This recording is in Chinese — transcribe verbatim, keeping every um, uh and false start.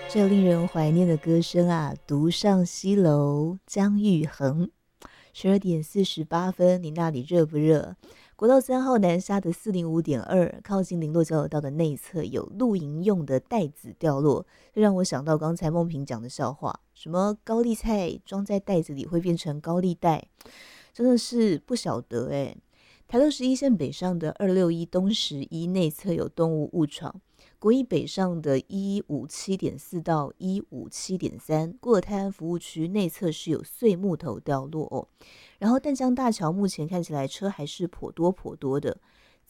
这令人怀念的歌声啊，独上西楼，姜育恒。十二点四十八分，你那里热不热？国道三号南沙的四零五点二，靠近林落交流道的内侧有露营用的袋子掉落，这让我想到刚才梦萍讲的笑话，什么高丽菜装在袋子里会变成高丽贷，真的是不晓得哎。台六十一线北上的二六一东十一内侧有动物误闯。国一北上的一五七点四到一五七点三，过泰安服务区内侧是有碎木头掉落哦。然后淡江大桥目前看起来车还是颇多颇多的，